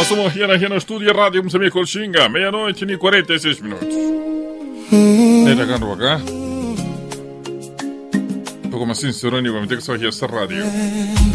Estamos aqui no estúdio Rádio Moçambique Colxinga, meia-noite e 46 minutos. Nitagando cá. Como assim, Serônimo, vamos ter que só aqui essa rádio.